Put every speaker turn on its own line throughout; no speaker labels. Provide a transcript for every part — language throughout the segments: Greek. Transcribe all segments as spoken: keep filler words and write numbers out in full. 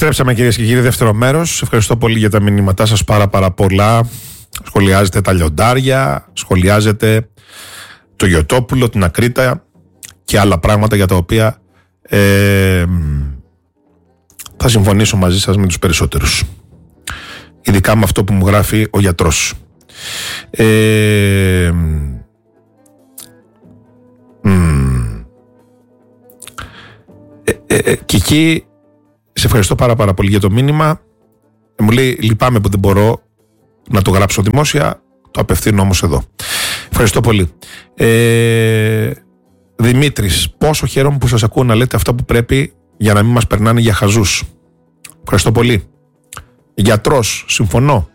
Επιστρέψαμε, κυρίες και κύριοι, δεύτερο μέρος. Ευχαριστώ πολύ για τα μηνύματά σας, πάρα πάρα πολλά. Σχολιάζετε τα λιοντάρια, σχολιάζετε το Γιωτόπουλο, την Ακρίτα και άλλα πράγματα για τα οποία ε, θα συμφωνήσω μαζί σας με τους περισσότερους. Ειδικά με αυτό που μου γράφει ο γιατρός. Ε, ε, ε, ε, και εκεί σε ευχαριστώ πάρα πάρα πολύ για το μήνυμα. Ε, μου λέει λυπάμαι που δεν μπορώ να το γράψω δημόσια, το απευθύνω όμως εδώ. Ευχαριστώ πολύ. ε, Δημήτρης, πόσο χαίρομαι που σας ακούω να λέτε αυτά που πρέπει για να μην μας περνάνε για χαζούς. Ευχαριστώ πολύ. Γιατρός, συμφωνώ.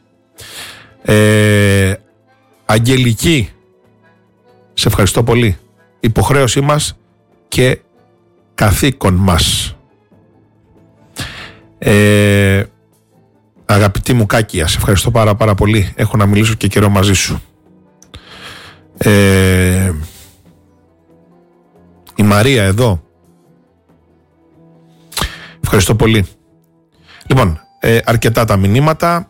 ε, Αγγελική, σε ευχαριστώ πολύ. Υποχρέωσή μας και καθήκον μας. ε, Αγαπητή μου Κάκια, σε ευχαριστώ πάρα πάρα πολύ. Έχω να μιλήσω και καιρό μαζί σου. ε, Η Μαρία εδώ, ευχαριστώ πολύ. Λοιπόν, ε, αρκετά τα μηνύματα.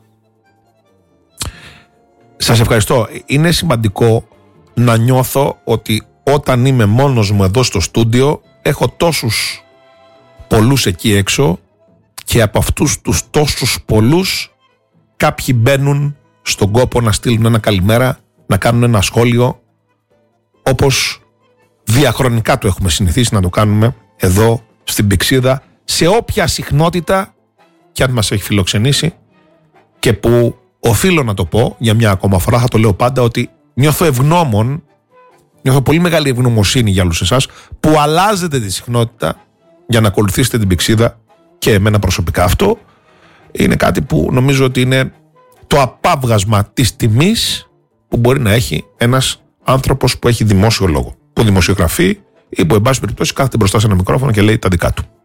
Σας ευχαριστώ. Είναι σημαντικό να νιώθω ότι όταν είμαι μόνος μου εδώ στο στούντιο έχω τόσους πολλούς εκεί έξω και από αυτούς τους τόσους πολλούς κάποιοι μπαίνουν στον κόπο να στείλουν ένα καλημέρα, να κάνουν ένα σχόλιο, όπως διαχρονικά το έχουμε συνηθίσει να το κάνουμε εδώ στην Πυξίδα, σε όποια συχνότητα και αν μας έχει φιλοξενήσει, και που οφείλω να το πω για μια ακόμα φορά, θα το λέω πάντα, ότι νιώθω ευγνώμων, νιώθω πολύ μεγάλη ευγνωμοσύνη για όλους εσάς που αλλάζετε τη συχνότητα για να ακολουθήσετε την Πυξίδα και εμένα προσωπικά. Αυτό είναι κάτι που νομίζω ότι είναι το απάβγασμα της τιμής που μπορεί να έχει ένας άνθρωπος που έχει δημόσιο λόγο, που δημοσιογραφεί ή που εν πάση περιπτώσει κάθεται μπροστά σε ένα μικρόφωνο και λέει τα δικά του.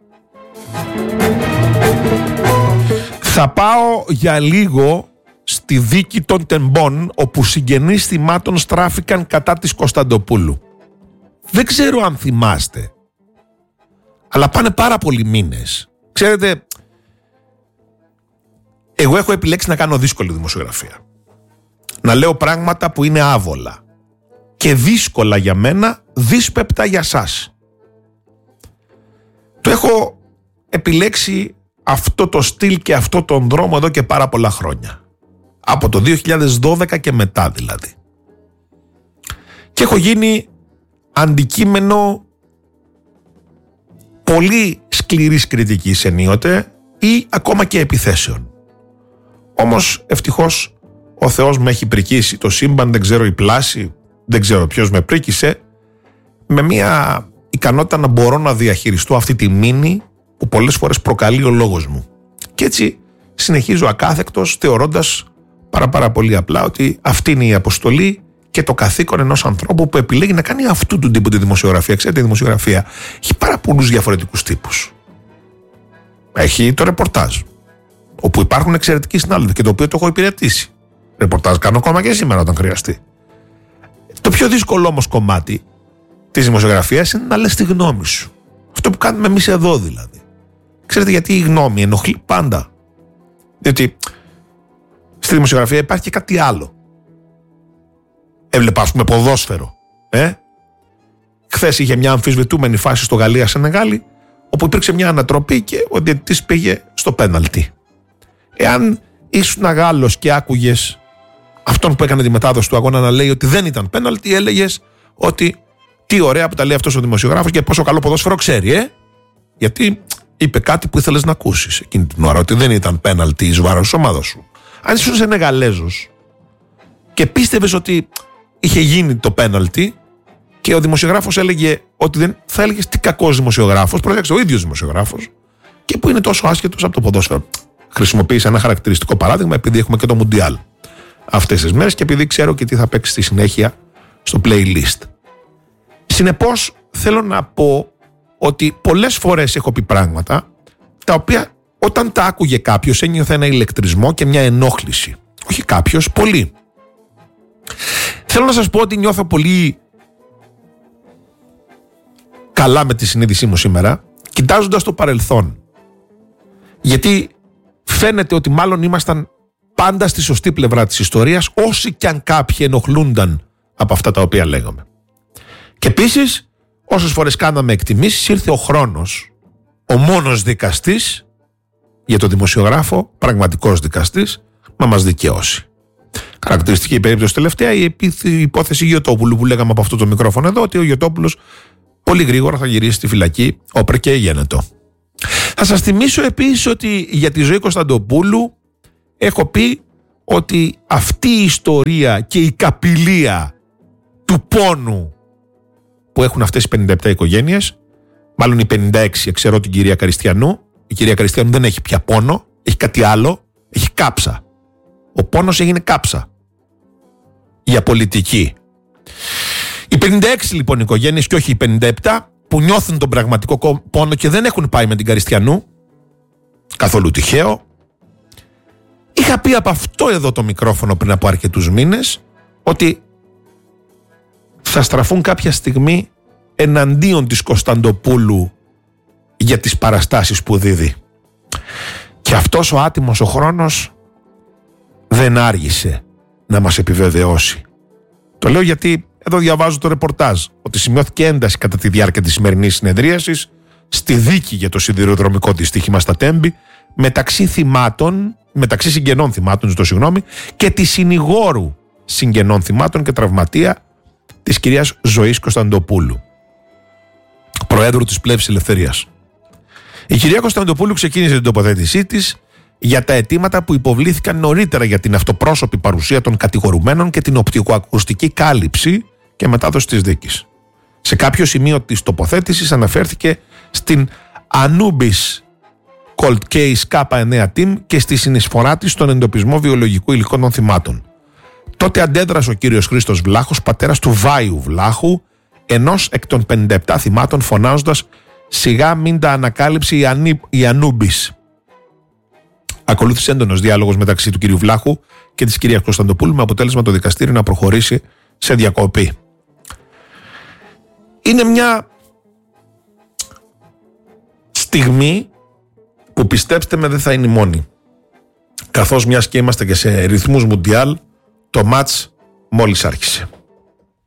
Θα πάω για λίγο στη δίκη των Τεμπών, όπου συγγενείς θυμάτων στράφηκαν κατά της Κωνσταντοπούλου. Δεν ξέρω αν θυμάστε, αλλά πάνε πάρα πολλοί μήνες. Ξέρετε, εγώ έχω επιλέξει να κάνω δύσκολη δημοσιογραφία. Να λέω πράγματα που είναι άβολα και δύσκολα για μένα, δύσπεπτα για σας. Το έχω επιλέξει αυτό το στυλ και αυτό τον δρόμο εδώ και πάρα πολλά χρόνια. Από το δύο χιλιάδες δώδεκα και μετά δηλαδή. Και έχω γίνει αντικείμενο πολύ σκληρής κριτικής ενίοτε ή ακόμα και επιθέσεων. Όμως ευτυχώς ο Θεός με έχει πρικήσει, το σύμπαν, δεν ξέρω η πλάση, δεν ξέρω ποιος με πρίκησε, με μια ικανότητα να μπορώ να διαχειριστώ αυτή τη μήνυ που πολλές φορές προκαλεί ο λόγος μου. Και έτσι συνεχίζω ακάθεκτος, θεωρώντας πάρα πάρα πολύ απλά ότι αυτή είναι η αποστολή και το καθήκον ενός ανθρώπου που επιλέγει να κάνει αυτού του τύπου τη δημοσιογραφία. Ξέρετε, η δημοσιογραφία έχει πάρα πολλούς διαφορετικούς τύπους. Έχει το ρεπορτάζ, όπου υπάρχουν εξαιρετικοί συνάδελφοι και το οποίο το έχω υπηρετήσει. Ρεπορτάζ κάνω ακόμα και σήμερα όταν χρειαστεί. Το πιο δύσκολο όμως κομμάτι της δημοσιογραφίας είναι να λες τη γνώμη σου. Αυτό που κάνουμε εμείς εδώ δηλαδή. Ξέρετε γιατί η γνώμη ενοχλεί πάντα? Διότι στη δημοσιογραφία υπάρχει και κάτι άλλο. Έβλεπα, ας πούμε, ποδόσφαιρο. Ε? Χθες είχε μια αμφισβητούμενη φάση στο Γαλλία-Σενεγάλη, όπου υπήρξε μια ανατροπή και ο διαιτητής πήγε στο πέναλτι. Εάν ήσουν Γάλλος και άκουγες αυτόν που έκανε τη μετάδοση του αγώνα να λέει ότι δεν ήταν πέναλτι, έλεγες ότι τι ωραία που τα λέει αυτός ο δημοσιογράφος και πόσο καλό ποδόσφαιρο ξέρει, ε? Γιατί είπε κάτι που ήθελες να ακούσεις εκείνη την ώρα, ότι δεν ήταν πέναλτι εις βάρος της ομάδας σου. Αν ήσουν Σενεγαλέζος και πίστευες ότι είχε γίνει το πέναλτι και ο δημοσιογράφος έλεγε ότι δεν, θα έλεγες τι κακός δημοσιογράφος, πρόσεξε, ο ίδιος δημοσιογράφος, και που είναι τόσο άσχετος από το ποδόσφαιρο. Χρησιμοποίησα ένα χαρακτηριστικό παράδειγμα επειδή έχουμε και το Μουντιάλ αυτές τις μέρες και επειδή ξέρω και τι θα παίξει στη συνέχεια στο playlist. Συνεπώς θέλω να πω ότι πολλές φορές έχω πει πράγματα τα οποία όταν τα άκουγε κάποιος ένιωθε ένα ηλεκτρισμό και μια ενόχληση. Όχι κάποιος, πολλοί. Θέλω να σας πω ότι νιώθω πολύ καλά με τη συνείδησή μου σήμερα, κοιτάζοντας το παρελθόν Γιατί φαίνεται ότι μάλλον ήμασταν πάντα στη σωστή πλευρά της ιστορίας, όσοι κι αν κάποιοι ενοχλούνταν από αυτά τα οποία λέγαμε. Και επίσης, όσες φορές κάναμε εκτιμήσεις, ήρθε ο χρόνος, ο μόνος δικαστής για τον δημοσιογράφο, πραγματικός δικαστής, να μας δικαιώσει. Χαρακτηριστική η περίπτωση τελευταία, η υπόθεση Γιωτόπουλου που λέγαμε από αυτό το μικρόφωνο εδώ, ότι ο Γιωτόπουλος πολύ γρήγορα θα γυρίσει στη φυλακή, όπερ και γένετο. Θα σας θυμίσω επίσης ότι για τη ζωή Κωνσταντοπούλου έχω πει ότι αυτή η ιστορία και η καπηλεία του πόνου που έχουν αυτές οι πενήντα επτά οικογένειες, μάλλον οι πενήντα έξι, ξέρω την κυρία Καριστιανού, η κυρία Καριστιανού δεν έχει πια πόνο, έχει κάτι άλλο, έχει κάψα. Ο πόνος έγινε κάψα για πολιτική. Οι πενήντα έξι λοιπόν οικογένειες και όχι οι πενήντα επτά που νιώθουν τον πραγματικό πόνο και δεν έχουν πάει με την Καριστιανού, καθόλου τυχαίο. Είχα πει από αυτό εδώ το μικρόφωνο πριν από αρκετούς μήνες ότι θα στραφούν κάποια στιγμή εναντίον της Κωνσταντοπούλου για τις παραστάσεις που δίδει. Και αυτός ο άτιμος ο χρόνος δεν άργησε να μας επιβεβαιώσει. Το λέω γιατί εδώ διαβάζω το ρεπορτάζ ότι σημειώθηκε ένταση κατά τη διάρκεια της σημερινής συνεδρίασης στη δίκη για το σιδηροδρομικό δυστύχημα στα Τέμπη μεταξύ θυμάτων, μεταξύ συγγενών θυμάτων, ζητώ συγγνώμη, και τη συνηγόρου συγγενών θυμάτων και τραυματία της κυρίας Ζωής Κωνσταντοπούλου, Προέδρου της Πλεύσης Ελευθερίας. Η κυρία Κωνσταντοπούλου ξεκίνησε την τοποθέτησή της για τα αιτήματα που υποβλήθηκαν νωρίτερα για την αυτοπρόσωπη παρουσία των κατηγορουμένων και την οπτικοακουστική κάλυψη και μετάδοση της δίκης. Σε κάποιο σημείο της τοποθέτησης αναφέρθηκε στην Anubis Cold Case K εννέα Team και στη συνεισφορά της στον εντοπισμό βιολογικού υλικού των θυμάτων. Τότε αντέδρασε ο κύριος Χρήστος Βλάχος, πατέρας του Βάιου Βλάχου, ενός εκ των πενήντα επτά θυμάτων, φωνάζοντας «Σιγά μην τα ανακάλυψε η, Ανί, η Anubis». Ακολούθησε έντονος διάλογος μεταξύ του κυρίου Βλάχου και της κυρίας Κωνσταντοπούλου με αποτέλεσμα το δικαστήριο να προχωρήσει σε διακοπή. Είναι μια στιγμή που, πιστέψτε με, δεν θα είναι η μόνη. Καθώς μιας και είμαστε και σε ρυθμούς μουντιάλ, το μάτς μόλις άρχισε.